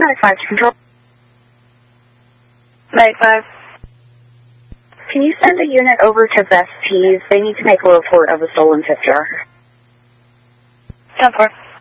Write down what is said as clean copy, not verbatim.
95 to control. 95. Can you send a unit over to Vest Tees? They need to make a report of a stolen tip jar. 10-4.